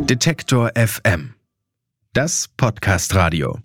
Detektor FM. Das Podcast-Radio.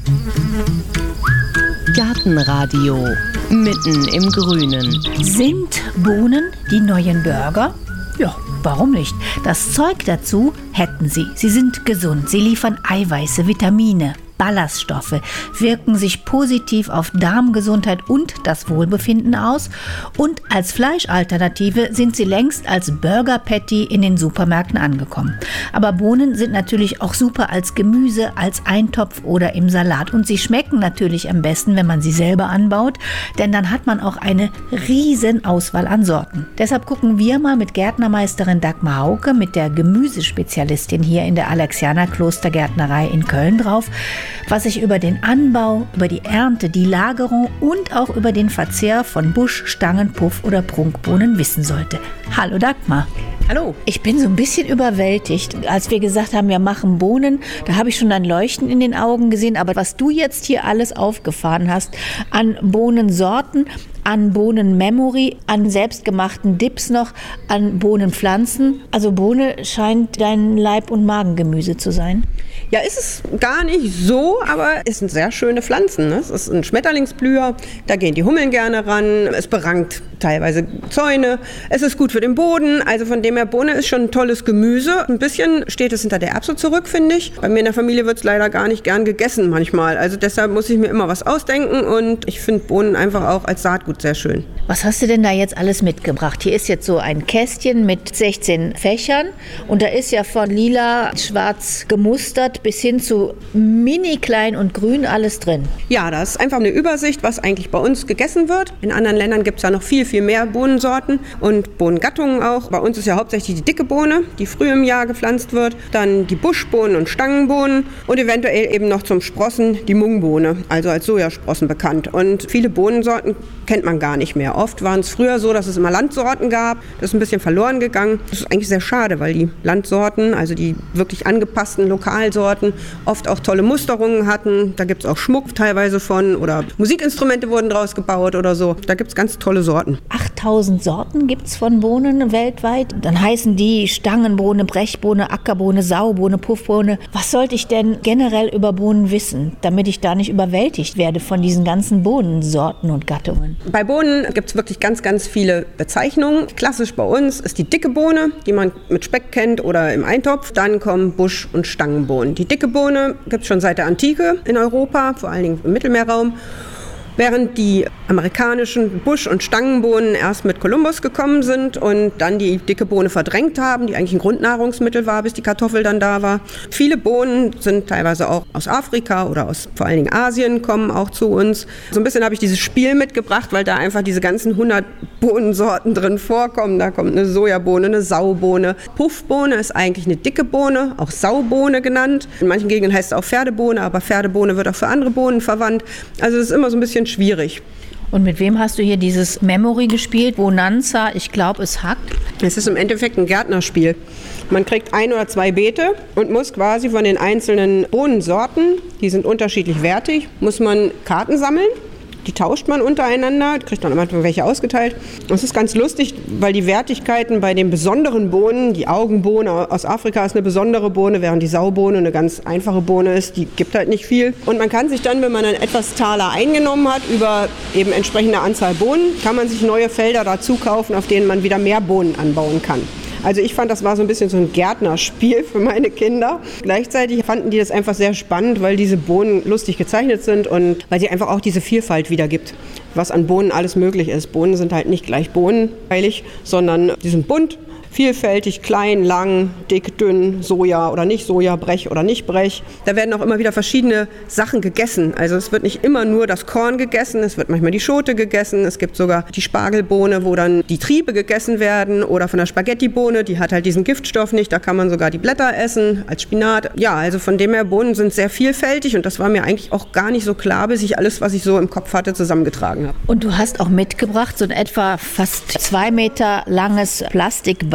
Gartenradio. Mitten im Grünen. Sind Bohnen die neuen Burger? Ja, warum nicht? Das Zeug dazu hätten sie. Sie sind gesund, sie liefern Eiweiße, Vitamine, Ballaststoffe, wirken sich positiv auf Darmgesundheit und das Wohlbefinden aus und als Fleischalternative sind sie längst als Burger Patty in den Supermärkten angekommen. Aber Bohnen sind natürlich auch super als Gemüse, als Eintopf oder im Salat und sie schmecken natürlich am besten, wenn man sie selber anbaut, denn dann hat man auch eine riesen Auswahl an Sorten. Deshalb gucken wir mal mit Gärtnermeisterin Dagmar Hauke, mit der Gemüsespezialistin hier in der Alexianer Klostergärtnerei in Köln drauf, was ich über den Anbau, über die Ernte, die Lagerung und auch über den Verzehr von Busch-, Stangen-, Puff- oder Prunkbohnen wissen sollte. Hallo Dagmar. Hallo. Ich bin so ein bisschen überwältigt. Als wir gesagt haben, wir machen Bohnen, da habe ich schon ein Leuchten in den Augen gesehen. Aber was du jetzt hier alles aufgefahren hast an Bohnensorten, an Bohnen-Memory, an selbstgemachten Dips noch, an Bohnenpflanzen. Also Bohne scheint dein Leib- und Magengemüse zu sein. Ja, ist es gar nicht so, aber es sind sehr schöne Pflanzen. Ne? Es ist ein Schmetterlingsblüher, da gehen die Hummeln gerne ran. Es berankt teilweise Zäune. Es ist gut für den Boden. Also von dem her, Bohne ist schon ein tolles Gemüse. Ein bisschen steht es hinter der Erbse zurück, finde ich. Bei mir in der Familie wird es leider gar nicht gern gegessen manchmal. Also deshalb muss ich mir immer was ausdenken und ich finde Bohnen einfach auch als Saatgut sehr schön. Was hast du denn da jetzt alles mitgebracht? Hier ist jetzt so ein Kästchen mit 16 Fächern und da ist ja von lila, schwarz gemustert bis hin zu mini klein und grün alles drin. Ja, da ist einfach eine Übersicht, was eigentlich bei uns gegessen wird. In anderen Ländern gibt es ja noch viel mehr Bohnensorten und Bohnengattungen auch. Bei uns ist ja hauptsächlich die dicke Bohne, die früh im Jahr gepflanzt wird. Dann die Buschbohnen und Stangenbohnen und eventuell eben noch zum Sprossen die Mungbohne, also als Sojasprossen bekannt. Und viele Bohnensorten kennt man gar nicht mehr. Oft waren es früher so, dass es immer Landsorten gab. Das ist ein bisschen verloren gegangen. Das ist eigentlich sehr schade, weil die Landsorten, also die wirklich angepassten Lokalsorten, oft auch tolle Musterungen hatten. Da gibt es auch Schmuck teilweise von oder Musikinstrumente wurden draus gebaut oder so. Da gibt es ganz tolle Sorten. 8000 Sorten gibt es von Bohnen weltweit. Dann heißen die Stangenbohne, Brechbohne, Ackerbohne, Saubohne, Puffbohne. Was sollte ich denn generell über Bohnen wissen, damit ich da nicht überwältigt werde von diesen ganzen Bohnensorten und Gattungen? Bei Bohnen gibt es wirklich ganz, ganz viele Bezeichnungen. Klassisch bei uns ist die dicke Bohne, die man mit Speck kennt oder im Eintopf. Dann kommen Busch- und Stangenbohnen. Die dicke Bohne gibt es schon seit der Antike in Europa, vor allen Dingen im Mittelmeerraum. Während die amerikanischen Busch- und Stangenbohnen erst mit Kolumbus gekommen sind und dann die dicke Bohne verdrängt haben, die eigentlich ein Grundnahrungsmittel war, bis die Kartoffel dann da war. Viele Bohnen sind teilweise auch aus Afrika oder aus vor allen Dingen Asien, kommen auch zu uns. So ein bisschen habe ich dieses Spiel mitgebracht, weil da einfach diese ganzen 100 Bohnensorten drin vorkommen. Da kommt eine Sojabohne, eine Saubohne. Puffbohne ist eigentlich eine dicke Bohne, auch Saubohne genannt. In manchen Gegenden heißt es auch Pferdebohne, aber Pferdebohne wird auch für andere Bohnen verwandt. Also es ist immer so ein bisschen schwierig. Und mit wem hast du hier dieses Memory gespielt? Bonanza, ich glaube, es hackt. Es ist im Endeffekt ein Gärtnerspiel. Man kriegt 1 oder 2 Beete und muss quasi von den einzelnen Bohnensorten, die sind unterschiedlich wertig, muss man Karten sammeln. Die tauscht man untereinander, kriegt dann immer welche ausgeteilt. Das ist ganz lustig, weil die Wertigkeiten bei den besonderen Bohnen, die Augenbohne aus Afrika ist eine besondere Bohne, während die Saubohne eine ganz einfache Bohne ist, die gibt halt nicht viel. Und man kann sich dann, wenn man dann etwas Taler eingenommen hat, über eben entsprechende Anzahl Bohnen, kann man sich neue Felder dazu kaufen, auf denen man wieder mehr Bohnen anbauen kann. Also ich fand, das war so ein bisschen so ein Gärtnerspiel für meine Kinder. Gleichzeitig fanden die das einfach sehr spannend, weil diese Bohnen lustig gezeichnet sind und weil sie einfach auch diese Vielfalt wiedergibt, was an Bohnen alles möglich ist. Bohnen sind halt nicht gleich bohnenheilig, sondern die sind bunt, vielfältig, klein, lang, dick, dünn, Soja oder nicht Soja, Brech oder nicht Brech. Da werden auch immer wieder verschiedene Sachen gegessen. Also es wird nicht immer nur das Korn gegessen, es wird manchmal die Schote gegessen. Es gibt sogar die Spargelbohne, wo dann die Triebe gegessen werden oder von der Spaghettibohne, die hat halt diesen Giftstoff nicht, da kann man sogar die Blätter essen als Spinat. Ja, also von dem her, Bohnen sind sehr vielfältig und das war mir eigentlich auch gar nicht so klar, bis ich alles, was ich so im Kopf hatte, zusammengetragen habe. Und du hast auch mitgebracht so ein etwa fast 2 Meter langes Plastikbad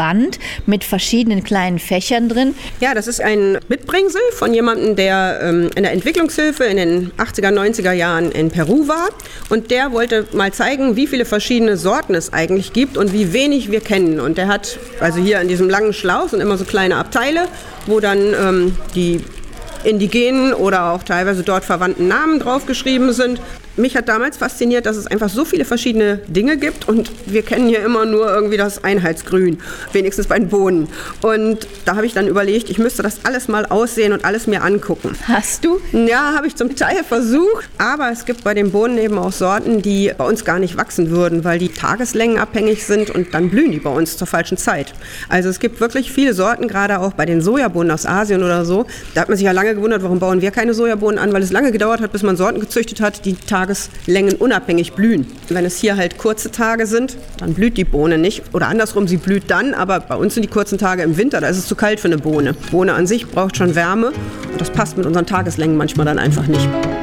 Band mit verschiedenen kleinen Fächern drin. Ja, das ist ein Mitbringsel von jemandem, der in der Entwicklungshilfe in den 80er, 90er Jahren in Peru war. Und der wollte mal zeigen, wie viele verschiedene Sorten es eigentlich gibt und wie wenig wir kennen. Und der hat, also hier in diesem langen Schlauch sind immer so kleine Abteile, wo dann die indigenen oder auch teilweise dort verwandten Namen draufgeschrieben sind. Mich hat damals fasziniert, dass es einfach so viele verschiedene Dinge gibt und wir kennen hier immer nur irgendwie das Einheitsgrün, wenigstens bei den Bohnen. Und da habe ich dann überlegt, ich müsste das alles mal aussehen und alles mir angucken. Hast du? Ja, habe ich zum Teil versucht, aber es gibt bei den Bohnen eben auch Sorten, die bei uns gar nicht wachsen würden, weil die tageslängenabhängig sind und dann blühen die bei uns zur falschen Zeit. Also es gibt wirklich viele Sorten, gerade auch bei den Sojabohnen aus Asien oder so. Da hat man sich ja lange gewundert, warum bauen wir keine Sojabohnen an, weil es lange gedauert hat, bis man Sorten gezüchtet hat, die Tageslängen unabhängig blühen. Wenn es hier halt kurze Tage sind, dann blüht die Bohne nicht. Oder andersrum, sie blüht dann, aber bei uns sind die kurzen Tage im Winter, da ist es zu kalt für eine Bohne. Bohne an sich braucht schon Wärme und das passt mit unseren Tageslängen manchmal dann einfach nicht.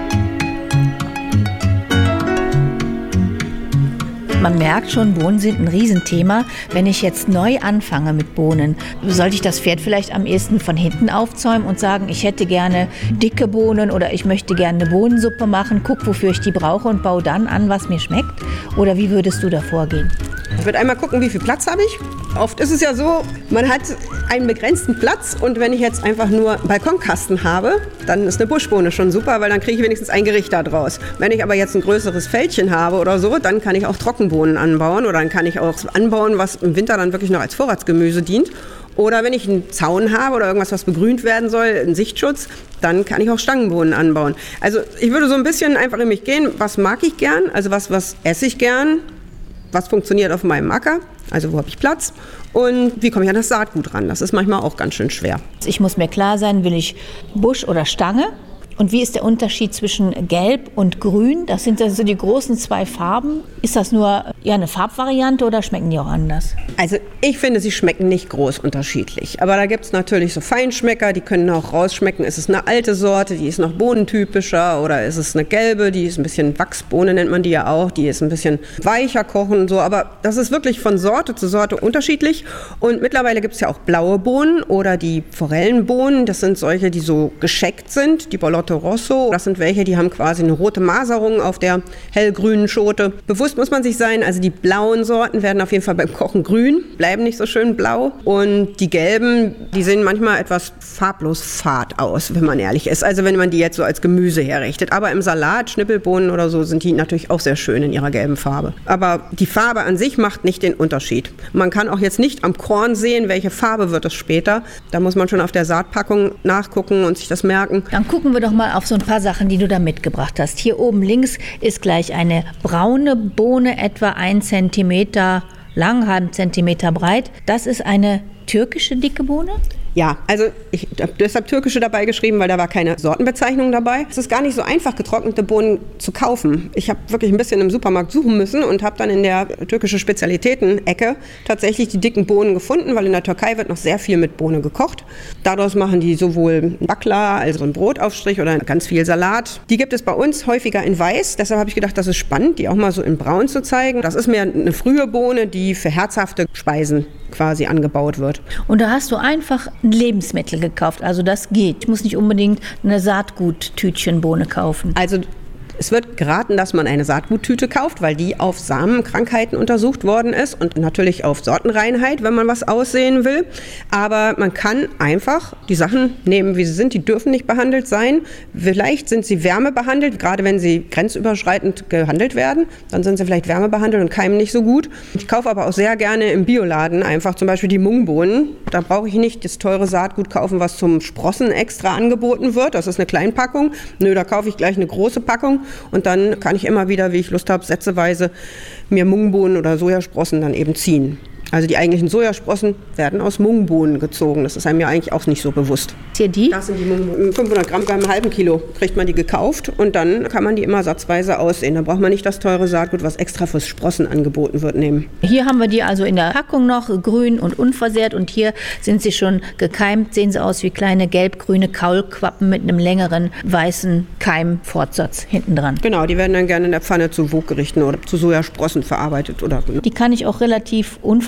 Man merkt schon, Bohnen sind ein Riesenthema. Wenn ich jetzt neu anfange mit Bohnen, sollte ich das Pferd vielleicht am ehesten von hinten aufzäumen und sagen, ich hätte gerne dicke Bohnen oder ich möchte gerne eine Bohnensuppe machen, guck, wofür ich die brauche und baue dann an, was mir schmeckt? Oder wie würdest du da vorgehen? Ich würde einmal gucken, wie viel Platz habe ich. Oft ist es ja so, man hat einen begrenzten Platz und wenn ich jetzt einfach nur Balkonkasten habe, dann ist eine Buschbohne schon super, weil dann kriege ich wenigstens ein Gericht da draus. Wenn ich aber jetzt ein größeres Feldchen habe oder so, dann kann ich auch Trockenbohnen anbauen oder dann kann ich auch anbauen, was im Winter dann wirklich noch als Vorratsgemüse dient. Oder wenn ich einen Zaun habe oder irgendwas, was begrünt werden soll, einen Sichtschutz, dann kann ich auch Stangenbohnen anbauen. Also ich würde so ein bisschen einfach in mich gehen, was mag ich gern, also was esse ich gern, was funktioniert auf meinem Acker, also wo habe ich Platz und wie komme ich an das Saatgut ran. Das ist manchmal auch ganz schön schwer. Ich muss mir klar sein, will ich Busch oder Stange? Und wie ist der Unterschied zwischen Gelb und Grün? Das sind also die großen zwei Farben. Ist das nur eine Farbvariante oder schmecken die auch anders? Also ich finde, sie schmecken nicht groß unterschiedlich. Aber da gibt es natürlich so Feinschmecker, die können auch rausschmecken, ist es eine alte Sorte, die ist noch bohnentypischer oder ist es eine gelbe, die ist ein bisschen Wachsbohne, nennt man die ja auch, die ist ein bisschen weicher kochen und so. Aber das ist wirklich von Sorte zu Sorte unterschiedlich. Und mittlerweile gibt es ja auch blaue Bohnen oder die Forellenbohnen. Das sind solche, die so gescheckt sind, die Bolotte Rosso. Das sind welche, die haben quasi eine rote Maserung auf der hellgrünen Schote. Bewusst muss man sich sein, also die blauen Sorten werden auf jeden Fall beim Kochen grün, bleiben nicht so schön blau. Und die gelben, die sehen manchmal etwas farblos fad aus, wenn man ehrlich ist. Also wenn man die jetzt so als Gemüse herrichtet. Aber im Salat, Schnippelbohnen oder so, sind die natürlich auch sehr schön in ihrer gelben Farbe. Aber die Farbe an sich macht nicht den Unterschied. Man kann auch jetzt nicht am Korn sehen, welche Farbe wird es später. Da muss man schon auf der Saatpackung nachgucken und sich das merken. Dann gucken wir doch mal auf so ein paar Sachen, die du da mitgebracht hast. Hier oben links ist gleich eine braune Bohne, etwa 1 Zentimeter lang, 1 Zentimeter breit. Das ist eine türkische dicke Bohne? Ja, also ich habe deshalb türkische dabei geschrieben, weil da war keine Sortenbezeichnung dabei. Es ist gar nicht so einfach, getrocknete Bohnen zu kaufen. Ich habe wirklich ein bisschen im Supermarkt suchen müssen und habe dann in der türkische Spezialitäten-Ecke tatsächlich die dicken Bohnen gefunden, weil in der Türkei wird noch sehr viel mit Bohne gekocht. Daraus machen die sowohl Bakla, also ein Brotaufstrich oder ganz viel Salat. Die gibt es bei uns häufiger in weiß, deshalb habe ich gedacht, das ist spannend, die auch mal so in braun zu zeigen. Das ist mehr eine frühe Bohne, die für herzhafte Speisen quasi angebaut wird. Und da hast du einfach ein Lebensmittel gekauft, also das geht. Ich muss nicht unbedingt eine Saatguttütchenbohne kaufen. Also es wird geraten, dass man eine Saatguttüte kauft, weil die auf Samenkrankheiten untersucht worden ist und natürlich auf Sortenreinheit, wenn man was aussehen will. Aber man kann einfach die Sachen nehmen, wie sie sind. Die dürfen nicht behandelt sein. Vielleicht sind sie wärmebehandelt, gerade wenn sie grenzüberschreitend gehandelt werden. Dann sind sie vielleicht wärmebehandelt und keimen nicht so gut. Ich kaufe aber auch sehr gerne im Bioladen einfach zum Beispiel die Mungbohnen. Da brauche ich nicht das teure Saatgut kaufen, was zum Sprossen extra angeboten wird. Das ist eine Kleinpackung. Nö, da kaufe ich gleich eine große Packung. Und dann kann ich immer wieder, wie ich Lust habe, sätzeweise mir Mungbohnen oder Sojasprossen dann eben ziehen. Also die eigentlichen Sojasprossen werden aus Mungbohnen gezogen. Das ist einem ja eigentlich auch nicht so bewusst. Hier die? Das sind die Mungbohnen. 500 Gramm, beim halben Kilo kriegt man die gekauft und dann kann man die immer satzweise aussehen. Da braucht man nicht das teure Saatgut, was extra fürs Sprossen angeboten wird, nehmen. Hier haben wir die also in der Packung noch, grün und unversehrt. Und hier sind sie schon gekeimt, sehen sie aus wie kleine gelb-grüne Kaulquappen mit einem längeren weißen Keimfortsatz hinten dran. Genau, die werden dann gerne in der Pfanne zu Woggerichten oder zu Sojasprossen verarbeitet. Oder die kann ich auch relativ unverarbeitet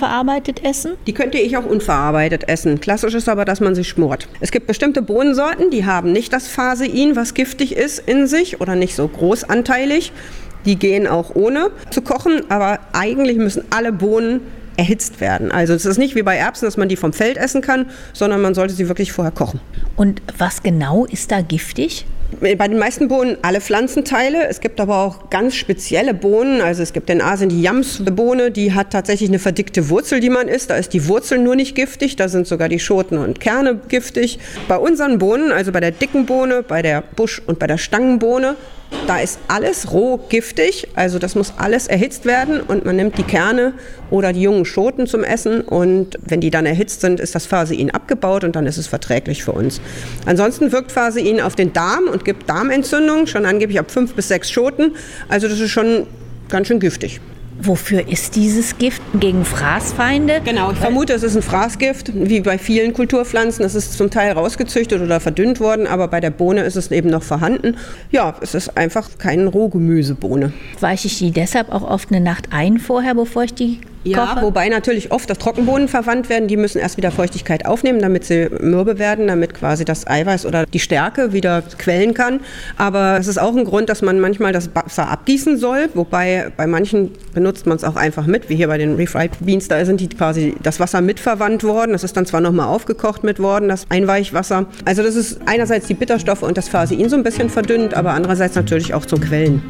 unverarbeitet essen? Die könnte ich auch unverarbeitet essen. Klassisch ist aber, dass man sie schmort. Es gibt bestimmte Bohnensorten, die haben nicht das Phasein, was giftig ist, in sich oder nicht so großanteilig. Die gehen auch ohne zu kochen, aber eigentlich müssen alle Bohnen erhitzt werden. Also es ist nicht wie bei Erbsen, dass man die vom Feld essen kann, sondern man sollte sie wirklich vorher kochen. Und was genau ist da giftig? Bei den meisten Bohnen alle Pflanzenteile. Es gibt aber auch ganz spezielle Bohnen. Also es gibt in Asien die Yams-Bohne, die hat tatsächlich eine verdickte Wurzel, die man isst. Da ist die Wurzel nur nicht giftig, da sind sogar die Schoten und Kerne giftig. Bei unseren Bohnen, also bei der dicken Bohne, bei der Busch- und bei der Stangenbohne, da ist alles roh giftig, also das muss alles erhitzt werden und man nimmt die Kerne oder die jungen Schoten zum Essen und wenn die dann erhitzt sind, ist das Phasein abgebaut und dann ist es verträglich für uns. Ansonsten wirkt Phasein auf den Darm und gibt Darmentzündung, schon angeblich ab 5 bis 6 Schoten, also das ist schon ganz schön giftig. Wofür ist dieses Gift? Gegen Fraßfeinde? Genau, ich vermute, es ist ein Fraßgift, wie bei vielen Kulturpflanzen. Es ist zum Teil rausgezüchtet oder verdünnt worden, aber bei der Bohne ist es eben noch vorhanden. Ja, es ist einfach keine Rohgemüsebohne. Weiche ich die deshalb auch oft eine Nacht ein vorher, bevor ich die Ja, koche? wobei natürlich oft das Trockenbohnen verwandt werden. Die müssen erst wieder Feuchtigkeit aufnehmen, damit sie mürbe werden, damit quasi das Eiweiß oder die Stärke wieder quellen kann. Aber es ist auch ein Grund, dass man manchmal das Wasser abgießen soll, wobei bei manchen benutzt man es auch einfach mit, wie hier bei den Refried Beans, da sind die quasi das Wasser mitverwandt worden. Das ist dann zwar nochmal aufgekocht mit worden, das Einweichwasser. Also das ist einerseits die Bitterstoffe und das Phasein so ein bisschen verdünnt, aber andererseits natürlich auch zum Quellen.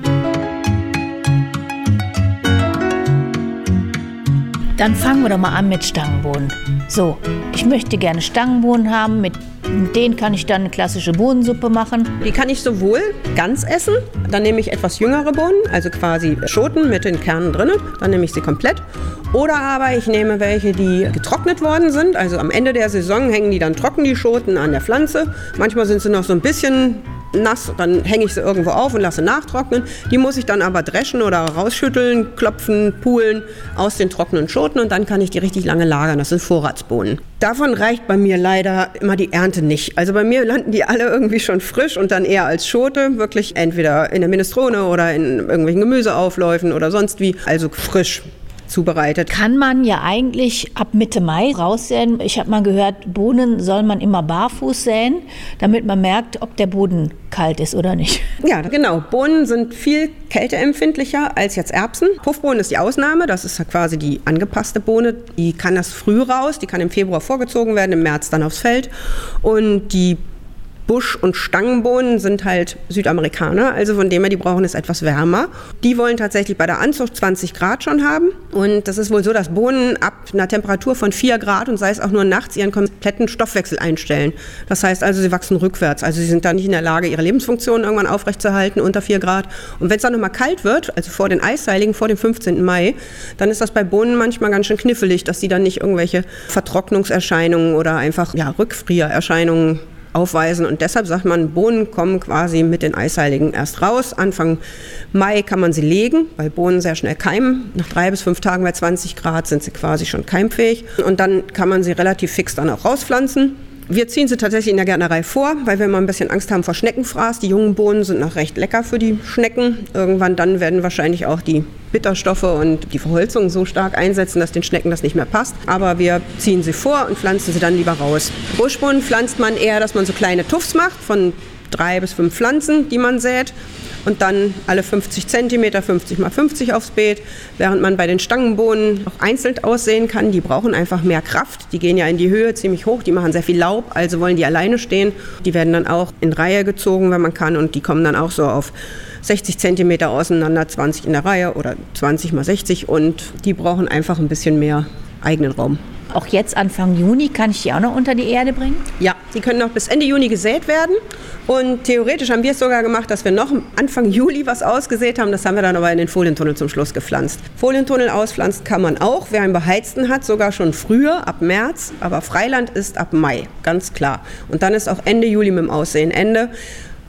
Dann fangen wir doch mal an mit Stangenbohnen. So, ich möchte gerne Stangenbohnen haben, mit denen kann ich dann eine klassische Bohnensuppe machen. Die kann ich sowohl ganz essen, dann nehme ich etwas jüngere Bohnen, also quasi Schoten mit den Kernen drin, dann nehme ich sie komplett. Oder aber ich nehme welche, die getrocknet worden sind, also am Ende der Saison hängen die dann trocken, die Schoten, an der Pflanze. Manchmal sind sie noch so ein bisschen nass, dann hänge ich sie irgendwo auf und lasse nachtrocknen. Die muss ich dann aber dreschen oder rausschütteln, klopfen, pulen aus den trockenen Schoten und dann kann ich die richtig lange lagern. Das sind Vorratsbohnen. Davon reicht bei mir leider immer die Ernte nicht. Also bei mir landen die alle irgendwie schon frisch und dann eher als Schote, wirklich entweder in der Minestrone oder in irgendwelchen Gemüseaufläufen oder sonst wie, also frisch zubereitet. Kann man ja eigentlich ab Mitte Mai raussäen. Ich habe mal gehört, Bohnen soll man immer barfuß säen, damit man merkt, ob der Boden kalt ist oder nicht. Ja, genau. Bohnen sind viel kälteempfindlicher als jetzt Erbsen. Puffbohnen ist die Ausnahme. Das ist quasi die angepasste Bohne. Die kann das früh raus. Die kann im Februar vorgezogen werden, im März dann aufs Feld. Und die Busch- und Stangenbohnen sind halt Südamerikaner, also von dem her, die brauchen es etwas wärmer. Die wollen tatsächlich bei der Anzucht 20 Grad schon haben. Und das ist wohl so, dass Bohnen ab einer Temperatur von 4 Grad und sei es auch nur nachts ihren kompletten Stoffwechsel einstellen. Das heißt also, sie wachsen rückwärts. Also sie sind da nicht in der Lage, ihre Lebensfunktionen irgendwann aufrechtzuerhalten unter 4 Grad. Und wenn es dann nochmal kalt wird, also vor den Eisheiligen, vor dem 15. Mai, dann ist das bei Bohnen manchmal ganz schön knifflig, dass sie dann nicht irgendwelche Vertrocknungserscheinungen oder einfach Rückfriererscheinungen aufweisen und deshalb sagt man, Bohnen kommen quasi mit den Eisheiligen erst raus. Anfang Mai kann man sie legen, weil Bohnen sehr schnell keimen. Nach 3 bis 5 Tagen bei 20 Grad sind sie quasi schon keimfähig und dann kann man sie relativ fix dann auch rauspflanzen. Wir ziehen sie tatsächlich in der Gärtnerei vor, weil wir mal ein bisschen Angst haben vor Schneckenfraß. Die jungen Bohnen sind noch recht lecker für die Schnecken. Irgendwann dann werden wahrscheinlich auch die Bitterstoffe und die Verholzung so stark einsetzen, dass den Schnecken das nicht mehr passt. Aber wir ziehen sie vor und pflanzen sie dann lieber raus. Buschbohnen pflanzt man eher, dass man so kleine Tuffs macht von 3 bis 5 Pflanzen, die man sät. Und dann alle 50 cm, 50 mal 50 aufs Beet, während man bei den Stangenbohnen auch einzeln aussehen kann. Die brauchen einfach mehr Kraft. Die gehen ja in die Höhe ziemlich hoch, die machen sehr viel Laub, also wollen die alleine stehen. Die werden dann auch in Reihe gezogen, wenn man kann, und die kommen dann auch so auf 60 cm auseinander, 20 in der Reihe oder 20 mal 60 und die brauchen einfach ein bisschen mehr eigenen Raum. Auch jetzt Anfang Juni kann ich die auch noch unter die Erde bringen? Ja, die können noch bis Ende Juni gesät werden. Und theoretisch haben wir es sogar gemacht, dass wir noch Anfang Juli was ausgesät haben. Das haben wir dann aber in den Folientunnel zum Schluss gepflanzt. Folientunnel auspflanzen kann man auch. Wer einen beheizten hat, sogar schon früher, ab März. Aber Freiland ist ab Mai, ganz klar. Und dann ist auch Ende Juli mit dem Aussehen Ende.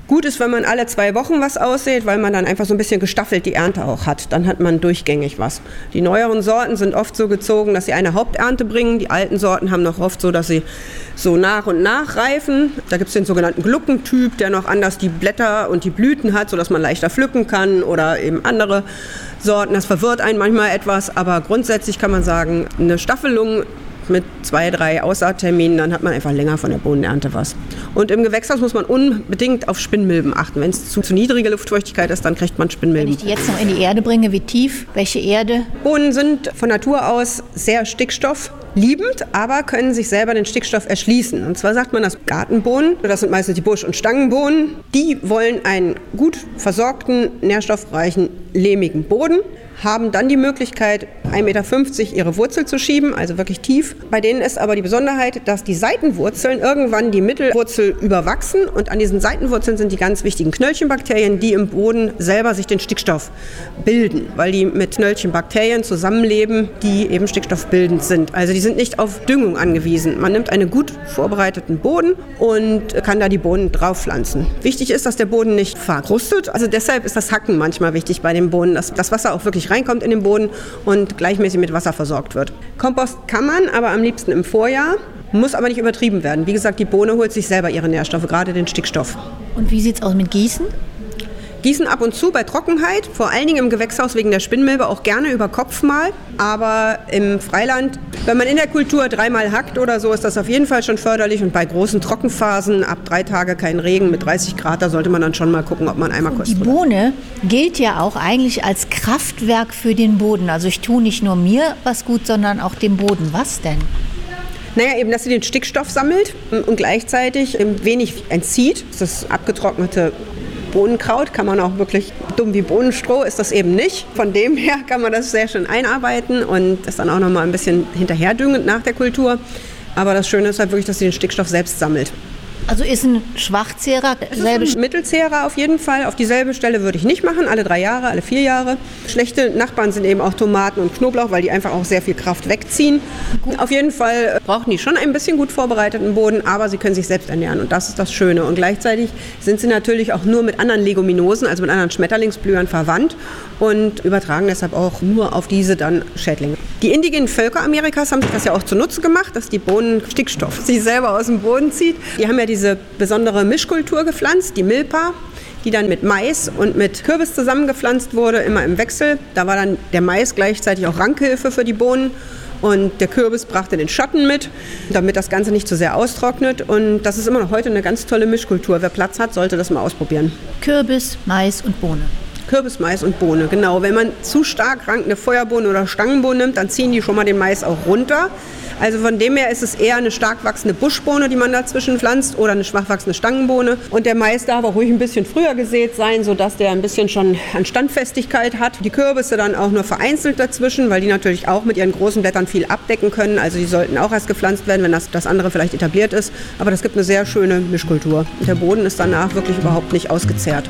Gut ist, wenn man alle 2 Wochen was aussät, weil man dann einfach so ein bisschen gestaffelt die Ernte auch hat. Dann hat man durchgängig was. Die neueren Sorten sind oft so gezogen, dass sie eine Haupternte bringen. Die alten Sorten haben noch oft so, dass sie so nach und nach reifen. Da gibt es den sogenannten Gluckentyp, der noch anders die Blätter und die Blüten hat, sodass man leichter pflücken kann, oder eben andere Sorten. Das verwirrt einen manchmal etwas, aber grundsätzlich kann man sagen, eine Staffelung mit 2, 3 Aussaatterminen, dann hat man einfach länger von der Bohnenernte was. Und im Gewächshaus muss man unbedingt auf Spinnmilben achten. Wenn es zu niedrige Luftfeuchtigkeit ist, dann kriegt man Spinnmilben. Wenn ich die jetzt noch in die Erde bringe, wie tief? Welche Erde? Bohnen sind von Natur aus sehr stickstoffliebend, aber können sich selber den Stickstoff erschließen. Und zwar sagt man, dass Gartenbohnen, das sind meistens die Busch- und Stangenbohnen, die wollen einen gut versorgten, nährstoffreichen, lehmigen Boden, haben dann die Möglichkeit, 1,50 Meter ihre Wurzel zu schieben, also wirklich tief. Bei denen ist aber die Besonderheit, dass die Seitenwurzeln irgendwann die Mittelwurzel überwachsen, und an diesen Seitenwurzeln sind die ganz wichtigen Knöllchenbakterien, die im Boden selber sich den Stickstoff bilden, weil die mit Knöllchenbakterien zusammenleben, die eben stickstoffbildend sind. Also die sind nicht auf Düngung angewiesen. Man nimmt einen gut vorbereiteten Boden und kann da die Bohnen drauf pflanzen. Wichtig ist, dass der Boden nicht verkrustet. Also deshalb ist das Hacken manchmal wichtig bei den Bohnen, dass das Wasser auch wirklich reinkommt in den Boden und gleichmäßig mit Wasser versorgt wird. Kompost kann man, aber am liebsten im Vorjahr, muss aber nicht übertrieben werden. Wie gesagt, die Bohne holt sich selber ihre Nährstoffe, gerade den Stickstoff. Und wie sieht es aus mit Gießen? Gießen ab und zu bei Trockenheit, vor allen Dingen im Gewächshaus wegen der Spinnmilbe, auch gerne über Kopf mal. Aber im Freiland, wenn man in der Kultur 3-mal hackt oder so, ist das auf jeden Fall schon förderlich. Und bei großen Trockenphasen, ab 3 Tage kein Regen mit 30 Grad, da sollte man dann schon mal gucken, ob man einmal kurz Die Bohne gilt ja auch eigentlich als Kraftwerk für den Boden. Also ich tue nicht nur mir was gut, sondern auch dem Boden. Was denn? Naja, eben, dass sie den Stickstoff sammelt und gleichzeitig wenig entzieht. Das abgetrocknete Bohnenkraut kann man auch wirklich, dumm wie Bohnenstroh ist das eben nicht. Von dem her kann man das sehr schön einarbeiten und das dann auch noch mal ein bisschen hinterherdüngen nach der Kultur. Aber das Schöne ist halt wirklich, dass sie den Stickstoff selbst sammelt. Also ist ein Schwachzehrer selbe Mittelzehrer auf jeden Fall. Auf dieselbe Stelle würde ich nicht machen, alle 3 Jahre, alle 4 Jahre. Schlechte Nachbarn sind eben auch Tomaten und Knoblauch, weil die einfach auch sehr viel Kraft wegziehen. Auf jeden Fall brauchen die schon ein bisschen gut vorbereiteten Boden, aber sie können sich selbst ernähren und das ist das Schöne. Und gleichzeitig sind sie natürlich auch nur mit anderen Leguminosen, also mit anderen Schmetterlingsblühern verwandt und übertragen deshalb auch nur auf diese dann Schädlinge. Die indigenen Völker Amerikas haben sich das ja auch zunutze gemacht, dass die Bohnen Stickstoff sich selber aus dem Boden zieht. Die haben ja diese besondere Mischkultur gepflanzt, die Milpa, die dann mit Mais und mit Kürbis zusammengepflanzt wurde, immer im Wechsel. Da war dann der Mais gleichzeitig auch Rankhilfe für die Bohnen. Und der Kürbis brachte den Schatten mit, damit das Ganze nicht zu sehr austrocknet. Und das ist immer noch heute eine ganz tolle Mischkultur. Wer Platz hat, sollte das mal ausprobieren. Kürbis, Mais und Bohne. Kürbis, Mais und Bohne, genau. Wenn man zu stark rankende Feuerbohne oder Stangenbohne nimmt, dann ziehen die schon mal den Mais auch runter. Also von dem her ist es eher eine stark wachsende Buschbohne, die man dazwischen pflanzt, oder eine schwach wachsende Stangenbohne. Und der Mais darf auch ruhig ein bisschen früher gesät sein, sodass der ein bisschen schon an Standfestigkeit hat. Die Kürbisse dann auch nur vereinzelt dazwischen, weil die natürlich auch mit ihren großen Blättern viel abdecken können. Also die sollten auch erst gepflanzt werden, wenn das andere vielleicht etabliert ist. Aber das gibt eine sehr schöne Mischkultur. Und der Boden ist danach wirklich überhaupt nicht ausgezehrt.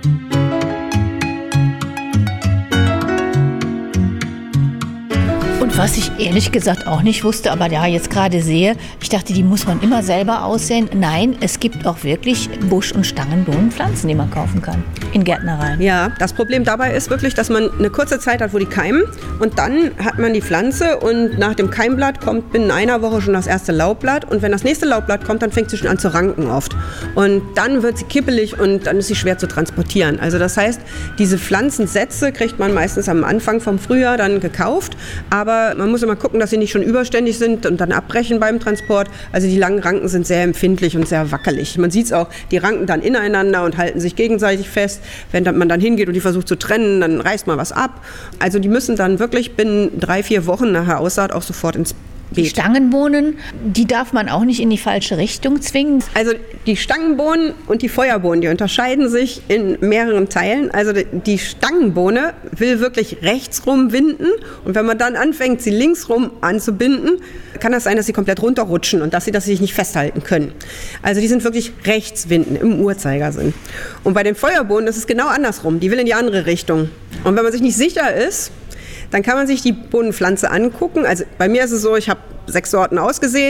Was ich ehrlich gesagt auch nicht wusste, aber da jetzt gerade sehe, ich dachte, die muss man immer selber aussäen. Nein, es gibt auch wirklich Busch- und Stangenbohnenpflanzen, die man kaufen kann in Gärtnereien. Ja, das Problem dabei ist wirklich, dass man eine kurze Zeit hat, wo die keimen, und dann hat man die Pflanze und nach dem Keimblatt kommt binnen einer Woche schon das erste Laubblatt, und wenn das nächste Laubblatt kommt, dann fängt sie schon an zu ranken oft. Und dann wird sie kippelig und dann ist sie schwer zu transportieren. Also das heißt, diese Pflanzensätze kriegt man meistens am Anfang vom Frühjahr dann gekauft, aber man muss immer gucken, dass sie nicht schon überständig sind und dann abbrechen beim Transport. Also die langen Ranken sind sehr empfindlich und sehr wackelig. Man sieht es auch, die ranken dann ineinander und halten sich gegenseitig fest. Wenn man dann hingeht und die versucht zu trennen, dann reißt man was ab. Also die müssen dann wirklich binnen 3-4 Wochen nach der Aussaat auch sofort ins Die Stangenbohnen, die darf man auch nicht in die falsche Richtung zwingen. Also die Stangenbohnen und die Feuerbohnen, die unterscheiden sich in mehreren Teilen. Also die Stangenbohne will wirklich rechtsrum winden, und wenn man dann anfängt, sie linksrum anzubinden, kann das sein, dass sie komplett runterrutschen und dass sie sich nicht festhalten können. Also die sind wirklich rechtswinden im Uhrzeigersinn. Und bei den Feuerbohnen ist es genau andersrum. Die will in die andere Richtung. Und wenn man sich nicht sicher ist, dann kann man sich die Bohnenpflanze angucken. Also bei mir ist es so, ich habe 6 Sorten ausgesät.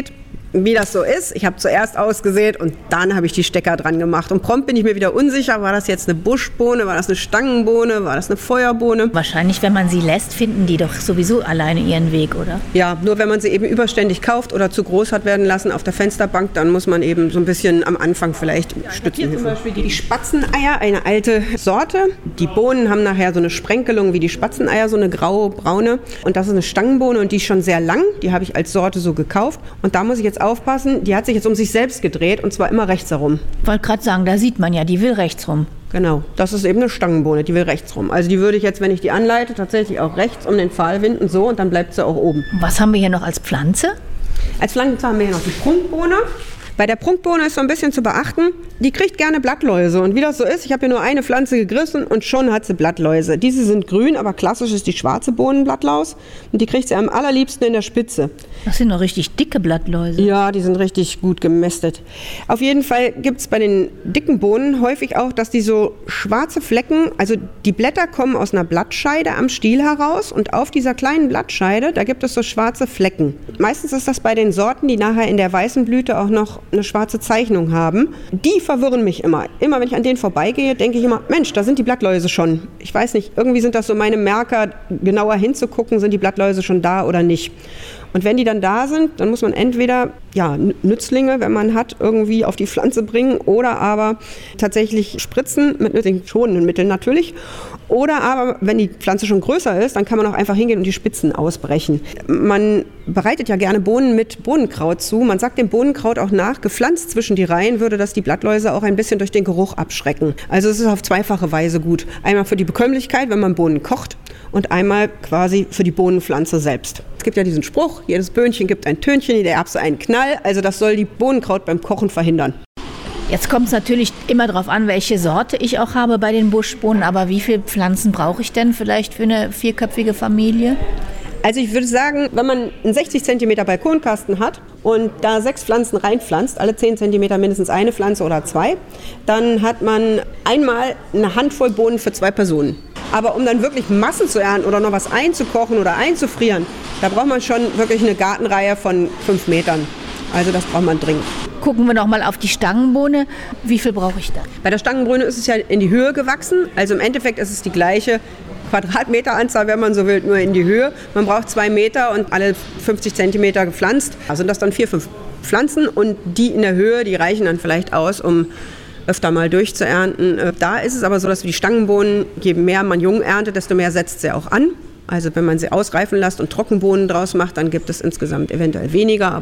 wie das so ist. Ich habe zuerst ausgesät und dann habe ich die Stecker dran gemacht. Und prompt bin ich mir wieder unsicher, war das jetzt eine Buschbohne, war das eine Stangenbohne, war das eine Feuerbohne? Wahrscheinlich, wenn man sie lässt, finden die doch sowieso alleine ihren Weg, oder? Ja, nur wenn man sie eben überständig kauft oder zu groß hat werden lassen auf der Fensterbank, dann muss man eben so ein bisschen am Anfang vielleicht stützen. Hier zum Beispiel die Spatzeneier, eine alte Sorte. Die Bohnen haben nachher so eine Sprenkelung wie die Spatzeneier, so eine grau-braune. Und das ist eine Stangenbohne und die ist schon sehr lang. Die habe ich als Sorte so gekauft. Und da muss ich jetzt aufpassen, die hat sich jetzt um sich selbst gedreht und zwar immer rechts herum. Ich wollte gerade sagen, da sieht man ja, die will rechts rum. Genau, das ist eben eine Stangenbohne, die will rechts rum. Also die würde ich jetzt, wenn ich die anleite, tatsächlich auch rechts um den Pfahl winden, so, und dann bleibt sie auch oben. Was haben wir hier noch als Pflanze? Als Pflanze haben wir hier noch die Prunkbohne. Bei der Prunkbohne ist so ein bisschen zu beachten, die kriegt gerne Blattläuse. Und wie das so ist, ich habe hier nur eine Pflanze gegriffen und schon hat sie Blattläuse. Diese sind grün, aber klassisch ist die schwarze Bohnenblattlaus. Und die kriegt sie am allerliebsten in der Spitze. Das sind noch richtig dicke Blattläuse. Ja, die sind richtig gut gemästet. Auf jeden Fall gibt es bei den dicken Bohnen häufig auch, dass die so schwarze Flecken, also die Blätter kommen aus einer Blattscheide am Stiel heraus und auf dieser kleinen Blattscheide, da gibt es so schwarze Flecken. Meistens ist das bei den Sorten, die nachher in der weißen Blüte auch noch eine schwarze Zeichnung haben. Die verwirren mich immer. Immer wenn ich an denen vorbeigehe, denke ich immer, Mensch, da sind die Blattläuse schon. Ich weiß nicht, irgendwie sind das so meine Marker, genauer hinzugucken, sind die Blattläuse schon da oder nicht. Und wenn die dann da sind, dann muss man entweder Nützlinge, wenn man hat, irgendwie auf die Pflanze bringen oder aber tatsächlich spritzen mit nützlichen schonenden Mitteln natürlich. Oder aber, wenn die Pflanze schon größer ist, dann kann man auch einfach hingehen und die Spitzen ausbrechen. Man bereitet ja gerne Bohnen mit Bohnenkraut zu. Man sagt dem Bohnenkraut auch nach, gepflanzt zwischen die Reihen würde das die Blattläuse auch ein bisschen durch den Geruch abschrecken. Also es ist auf zweifache Weise gut. Einmal für die Bekömmlichkeit, wenn man Bohnen kocht, und einmal quasi für die Bohnenpflanze selbst. Es gibt ja diesen Spruch, jedes Böhnchen gibt ein Tönchen, jede Erbse einen Knall. Also das soll die Bohnenkraut beim Kochen verhindern. Jetzt kommt es natürlich immer darauf an, welche Sorte ich auch habe bei den Buschbohnen. Aber wie viele Pflanzen brauche ich denn vielleicht für eine 4-köpfige Familie? Also ich würde sagen, wenn man einen 60 cm Balkonkasten hat und da 6 Pflanzen reinpflanzt, alle 10 cm mindestens eine Pflanze oder 2, dann hat man einmal eine Handvoll Bohnen für 2 Personen. Aber um dann wirklich Massen zu ernten oder noch was einzukochen oder einzufrieren, da braucht man schon wirklich eine Gartenreihe von 5 Metern. Also das braucht man dringend. Gucken wir noch mal auf die Stangenbohne. Wie viel brauche ich da? Bei der Stangenbohne ist es ja in die Höhe gewachsen. Also im Endeffekt ist es die gleiche Quadratmeteranzahl, wenn man so will, nur in die Höhe. Man braucht 2 Meter und alle 50 Zentimeter gepflanzt. Also das dann 4, 5 Pflanzen und die in der Höhe, die reichen dann vielleicht aus, um öfter mal durchzuernten. Da ist es aber so, dass die Stangenbohnen, je mehr man jung erntet, desto mehr setzt sie auch an. Also wenn man sie ausreifen lässt und Trockenbohnen draus macht, dann gibt es insgesamt eventuell weniger.